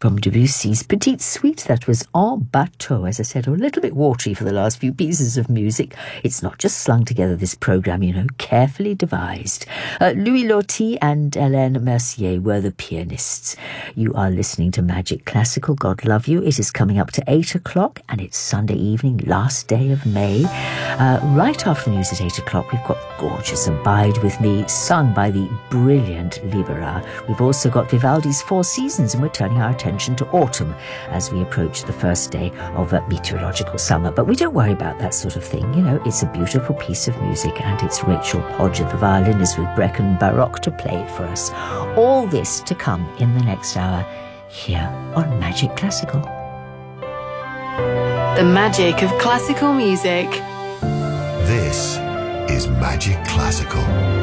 from Debussy's Petite Suite. That was En Bateau, as I said, a little bit watery for the last few pieces of music. It's not just slung together, this programme, you know, carefully devised. Louis Loti and Hélène Mercier were the pianists. You are listening to Magic Classical. God love you. It is coming up to 8 o'clock and it's Sunday evening, last day of May. Right after the news at 8 o'clock, we've got gorgeous Abide With Me, sung by the brilliant Libera. We've also got Vivaldi's Four Seasons, and we're turning our attention to autumn as we approach the first day of a meteorological summer. But we don't worry about that sort of thing. You know, it's a beautiful piece of music, and it's Rachel Podger, the violinist with Brecon Baroque, to play it for us. All this to come in the next hour here on Magic Classical. The magic of classical music. This is Magic Classical.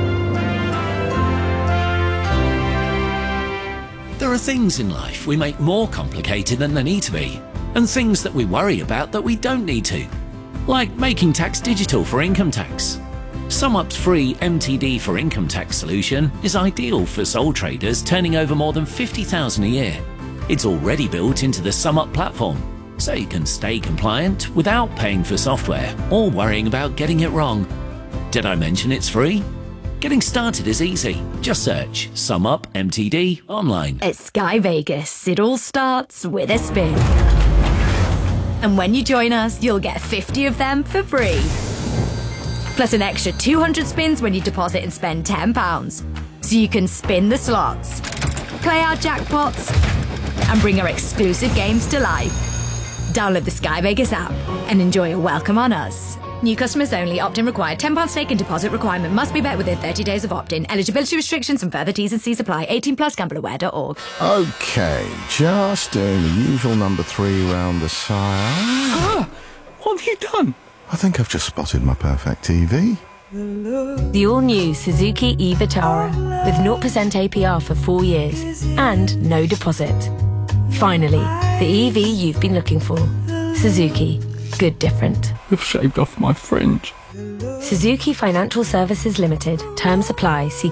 There are things in life we make more complicated than they need to be, and things that we worry about that we don't need to, like making tax digital for income tax. SumUp's free MTD for income tax solution is ideal for sole traders turning over more than $50,000 a year. It's already built into the SumUp platform, so you can stay compliant without paying for software or worrying about getting it wrong. Did I mention it's free? Getting started is easy. Just search SumUp MTD online. At Sky Vegas, it all starts with a spin. And when you join us, you'll get 50 of them for free. Plus an extra 200 spins when you deposit and spend £10. So you can spin the slots, play our jackpots, and bring our exclusive games to life. Download the Sky Vegas app and enjoy a welcome on us. New customers only. Opt-in required. £10 stake and deposit requirement must be met within 30 days of opt-in. Eligibility restrictions and further T's and C's apply. 18 plus. Gambleaware.org. Okay, just doing the usual number 3 round the sire. What have you done? I think I've just spotted my perfect TV. The all-new Suzuki e-Vitara with 0% APR for 4 years and no deposit. Finally, the EV you've been looking for. Suzuki. Good different. You've shaved off my fringe. Suzuki Financial Services Limited. Terms apply. See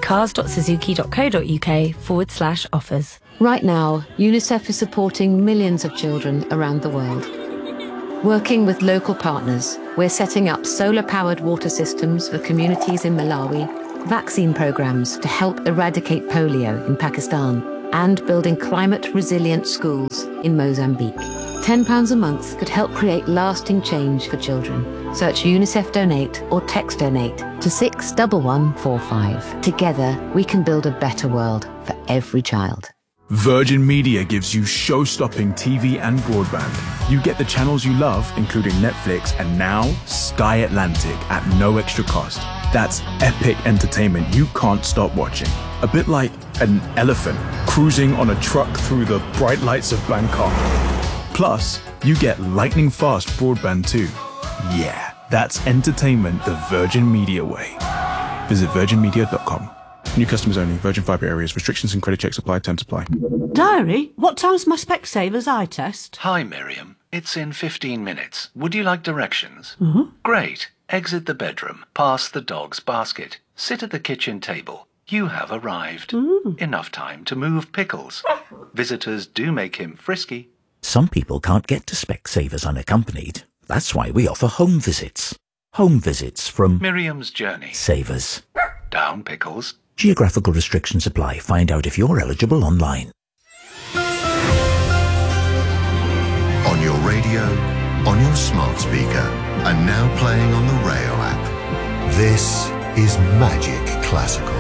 cars.suzuki.co.uk/offers. Right now, UNICEF is supporting millions of children around the world. Working with local partners, we're setting up solar-powered water systems for communities in Malawi, vaccine programs to help eradicate polio in Pakistan, and building climate-resilient schools in Mozambique. £10 a month could help create lasting change for children. Search UNICEF Donate or text Donate to 61145. Together, we can build a better world for every child. Virgin Media gives you show-stopping TV and broadband. You get the channels you love, including Netflix, and now Sky Atlantic at no extra cost. That's epic entertainment you can't stop watching. A bit like an elephant cruising on a truck through the bright lights of Bangkok. Plus, you get lightning-fast broadband too. Yeah, that's entertainment the Virgin Media way. Visit virginmedia.com. New customers only. Virgin Fibre areas. Restrictions and credit checks apply. Terms apply. Diary, what time's my Specsavers eye test? Hi, Miriam. It's in 15 minutes. Would you like directions? Mm-hmm. Great. Exit the bedroom. Past the dog's basket. Sit at the kitchen table. You have arrived. Enough time to move pickles. Visitors do make him frisky. Some people can't get to Specsavers unaccompanied. That's why we offer home visits. Home visits from Miriam's Journey. Savers. Down pickles. Geographical restrictions apply. Find out if you're eligible online. On your radio, on your smart speaker, and now playing on the Rayo app. This is Magic Classical.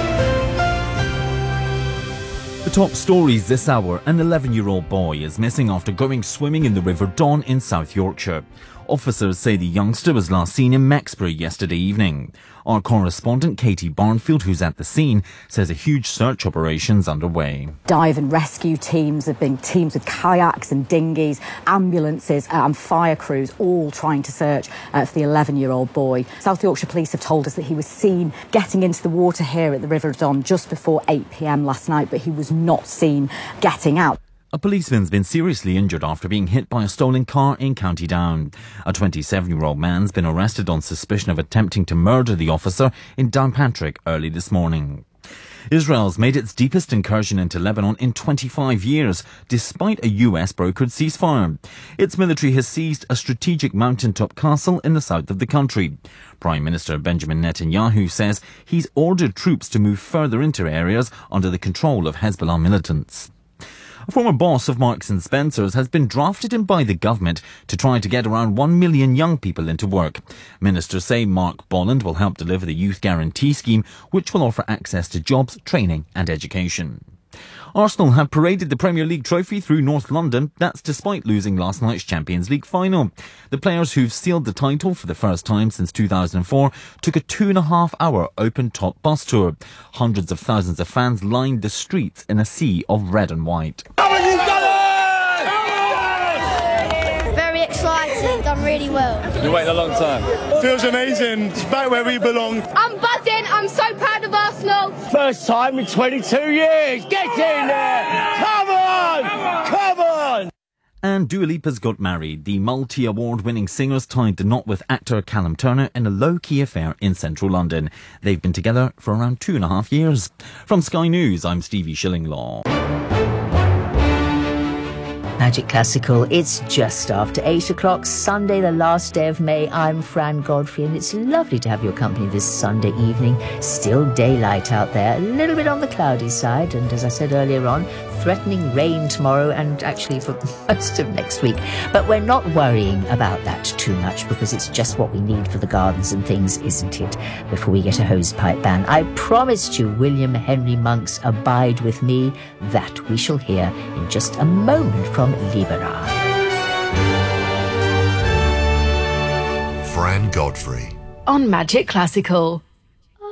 The top stories this hour: an 11-year-old boy is missing after going swimming in the River Don in South Yorkshire. Officers say the youngster was last seen in Mexbury yesterday evening. Our correspondent Katie Barnfield, who's at the scene, says a huge search operation's underway. Dive and rescue teams, there have been teams with kayaks and dinghies, ambulances and fire crews all trying to search for the 11-year-old boy. South Yorkshire Police have told us that he was seen getting into the water here at the River Don just before 8 p.m. last night, but he was not seen getting out. A policeman's been seriously injured after being hit by a stolen car in County Down. A 27-year-old man's been arrested on suspicion of attempting to murder the officer in Downpatrick early this morning. Israel's made its deepest incursion into Lebanon in 25 years, despite a US-brokered ceasefire. Its military has seized a strategic mountaintop castle in the south of the country. Prime Minister Benjamin Netanyahu says he's ordered troops to move further into areas under the control of Hezbollah militants. A former boss of Marks & Spencer's has been drafted in by the government to try to get around 1 million young people into work. Ministers say Mark Bolland will help deliver the Youth Guarantee Scheme, which will offer access to jobs, training and education. Arsenal have paraded the Premier League trophy through North London. That's despite losing last night's Champions League final. The players who've sealed the title for the first time since 2004 took a 2.5-hour open-top bus tour. Hundreds of thousands of fans lined the streets in a sea of red and white. Very exciting, done really well. You waited a long time. Feels amazing. It's back where we belong. I'm buzzing. I'm so proud of Arsenal. First time in 22 years. Get in there. Come on. Come on. And Dua Lipa's got married. The multi-award-winning singer's tied the knot with actor Callum Turner in a low-key affair in central London. They've been together for around 2.5 years. From Sky News, I'm Stevie Shillinglaw. Magic Classical, it's just after 8 o'clock, Sunday, the last day of May. I'm Fran Godfrey, and it's lovely to have your company this Sunday evening. Still daylight out there, a little bit on the cloudy side, and as I said earlier on, threatening rain tomorrow and actually for most of next week. But we're not worrying about that too much because it's just what we need for the gardens and things, isn't it? Before we get a hosepipe ban, I promised you William Henry Monk's Abide With Me. That we shall hear in just a moment from Libera. Fran Godfrey. On Magic Classical.